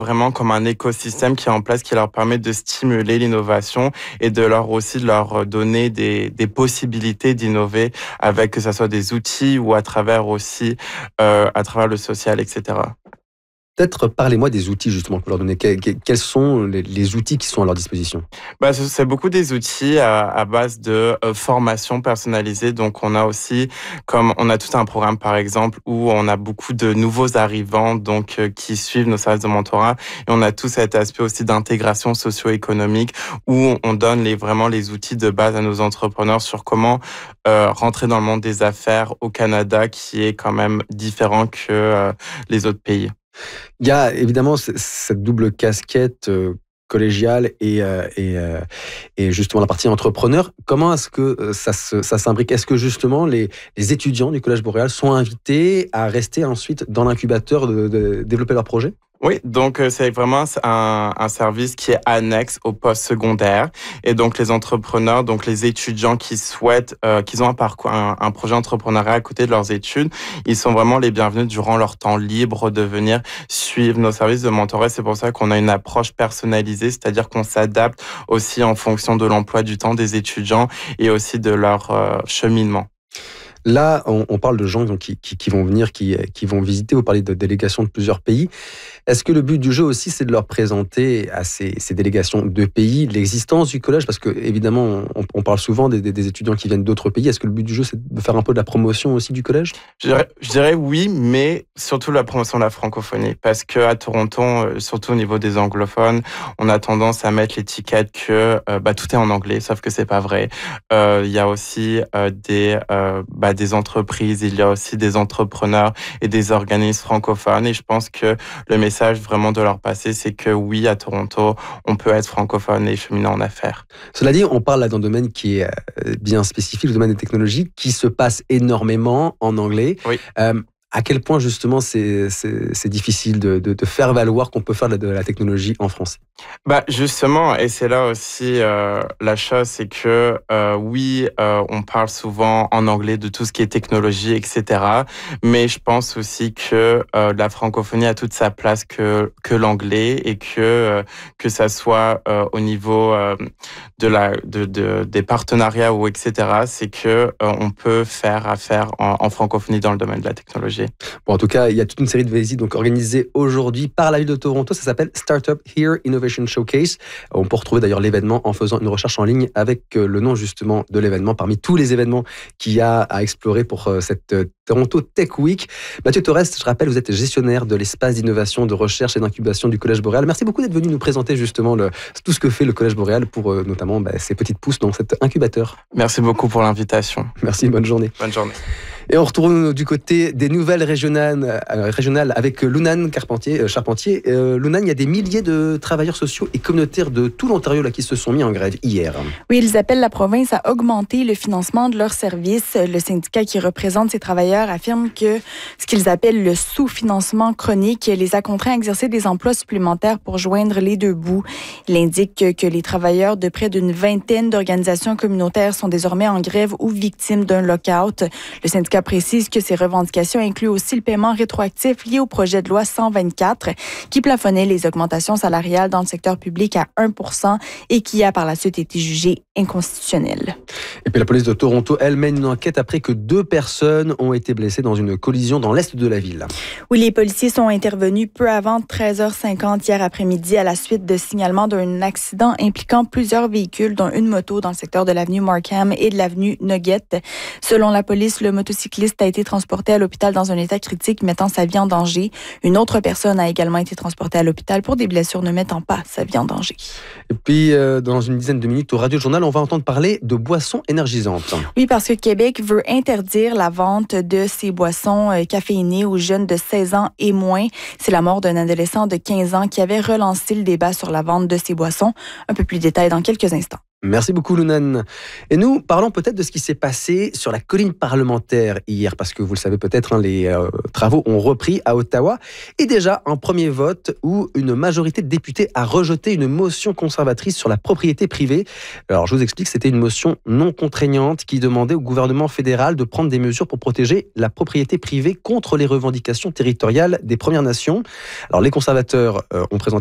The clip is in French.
vraiment comme un écosystème qui est en place, qui leur permet de stimuler l'innovation et de leur donner des possibilités d'innover avec que ce soit des outils ou à travers aussi à travers le social, etc. Peut-être parlez-moi des outils justement que vous leur donnez. Quels sont les outils qui sont à leur disposition? C'est beaucoup des outils à base de formation personnalisée. Donc, on a tout un programme, par exemple, où on a beaucoup de nouveaux arrivants, donc, qui suivent nos services de mentorat. Et on a tout cet aspect aussi d'intégration socio-économique où on donne vraiment les outils de base à nos entrepreneurs sur comment rentrer dans le monde des affaires au Canada, qui est quand même différent que les autres pays. Il y a évidemment cette double casquette collégiale et justement la partie entrepreneur. Comment est-ce que ça s'imbrique? Est-ce que justement les étudiants du Collège Boréal sont invités à rester ensuite dans l'incubateur de développer leur projet? Oui, donc c'est vraiment un service qui est annexe au post-secondaire. Et donc les entrepreneurs, donc les étudiants qui souhaitent, qu'ils ont un projet entrepreneurial à côté de leurs études, ils sont vraiment les bienvenus durant leur temps libre de venir suivre nos services de mentorat. C'est pour ça qu'on a une approche personnalisée, c'est-à-dire qu'on s'adapte aussi en fonction de l'emploi du temps des étudiants et aussi de leur cheminement. Là, on parle de gens qui vont venir, qui vont visiter. Vous parlez de délégations de plusieurs pays. Est-ce que le but du jeu aussi, c'est de leur présenter à ces délégations de pays l'existence du collège? Parce que évidemment, on parle souvent des étudiants qui viennent d'autres pays. Est-ce que le but du jeu, c'est de faire un peu de la promotion aussi du collège? Je dirais oui, mais surtout la promotion de la francophonie. Parce que à Toronto, surtout au niveau des anglophones, on a tendance à mettre l'étiquette que tout est en anglais, sauf que c'est pas vrai. Il y a aussi des entreprises, il y a aussi des entrepreneurs et des organismes francophones. Et je pense que le message vraiment de leur passer, c'est que oui, à Toronto, on peut être francophone et cheminer en affaires. Cela dit, on parle là d'un domaine qui est bien spécifique, le domaine des technologies, qui se passe énormément en anglais. Oui. À quel point justement c'est difficile de faire valoir qu'on peut faire de la technologie en français? Justement, et c'est là aussi la chose, c'est que on parle souvent en anglais de tout ce qui est technologie, etc. Mais je pense aussi que la francophonie a toute sa place que l'anglais et que ça soit au niveau des partenariats ou etc. C'est que on peut faire affaire en francophonie dans le domaine de la technologie. Bon, en tout cas, il y a toute une série de visites donc organisées aujourd'hui par la ville de Toronto. Ça s'appelle Startup Here Innovation Showcase. On peut retrouver d'ailleurs l'événement en faisant une recherche en ligne avec le nom justement de l'événement parmi tous les événements qu'il y a à explorer pour cette Toronto Tech Week. Mathieu Torres, je rappelle, vous êtes gestionnaire de l'espace d'innovation, de recherche et d'incubation du Collège Boréal. Merci beaucoup d'être venu nous présenter justement tout ce que fait le Collège Boréal pour notamment ces petites pousses dans cet incubateur. Merci beaucoup pour l'invitation. Merci, bonne journée. Bonne journée. Et on retourne du côté des nouvelles régionales avec Lunan Charpentier. Lunan, il y a des milliers de travailleurs sociaux et communautaires de tout l'Ontario qui se sont mis en grève hier. Oui, ils appellent la province à augmenter le financement de leurs services. Le syndicat qui représente ces travailleurs affirme que ce qu'ils appellent le sous-financement chronique les a contraints à exercer des emplois supplémentaires pour joindre les deux bouts. Il indique que les travailleurs de près d'une vingtaine d'organisations communautaires sont désormais en grève ou victimes d'un lock-out. Le syndicat précise que ces revendications incluent aussi le paiement rétroactif lié au projet de loi 124 qui plafonnait les augmentations salariales dans le secteur public à 1% et qui a par la suite été jugé inconstitutionnel. Et puis la police de Toronto, elle mène une enquête après que 2 personnes ont été blessées dans une collision dans l'est de la ville. Oui, les policiers sont intervenus peu avant 13h50 hier après-midi à la suite de signalements d'un accident impliquant plusieurs véhicules, dont une moto dans le secteur de l'avenue Markham et de l'avenue Nugget. Selon la police, le motocycliste a été transporté à l'hôpital dans un état critique mettant sa vie en danger. Une autre personne a également été transportée à l'hôpital pour des blessures ne mettant pas sa vie en danger. Et puis, dans une dizaine de minutes au Radio-Journal, on va entendre parler de boissons énergisantes. Oui, parce que Québec veut interdire la vente de ces boissons caféinées aux jeunes de 16 ans et moins. C'est la mort d'un adolescent de 15 ans qui avait relancé le débat sur la vente de ces boissons. Un peu plus de détails dans quelques instants. Merci beaucoup, Lounen. Et nous parlons peut-être de ce qui s'est passé sur la colline parlementaire hier, parce que vous le savez peut-être, les travaux ont repris à Ottawa. Et déjà, un premier vote où une majorité de députés a rejeté une motion conservatrice sur la propriété privée. Alors, je vous explique, c'était une motion non contraignante qui demandait au gouvernement fédéral de prendre des mesures pour protéger la propriété privée contre les revendications territoriales des Premières Nations. Alors, les conservateurs ont présenté